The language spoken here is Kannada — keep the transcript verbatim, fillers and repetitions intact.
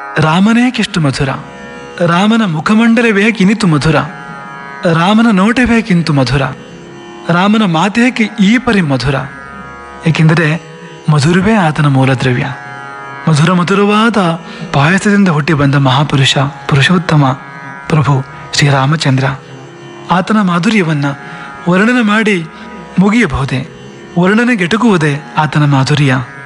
ರಾಮನೇಕೆಷ್ಟು ಮಧುರ, ರಾಮನ ಮುಖಮಂಡಲವೇ ಕಿನಿತು ಮಧುರ, ರಾಮನ ನೋಟವೇ ಕಿಂತು ಮಧುರ, ರಾಮನ ಮಾತೇಕೆ ಈ ಪರಿ ಮಧುರ. ಏಕೆಂದರೆ ಮಧುರವೇ ಆತನ ಮೂಲದ್ರವ್ಯ. ಮಧುರ ಮಧುರವಾದ ಪಾಯಸದಿಂದ ಹುಟ್ಟಿ ಬಂದ ಮಹಾಪುರುಷ, ಪುರುಷೋತ್ತಮ ಪ್ರಭು ಶ್ರೀರಾಮಚಂದ್ರ. ಆತನ ಮಾಧುರ್ಯವನ್ನು ವರ್ಣನೆ ಮಾಡಿ ಮುಗಿಯಬಹುದೇ? ವರ್ಣನೆಗೆಟುಕುವುದೇ ಆತನ ಮಾಧುರ್ಯ?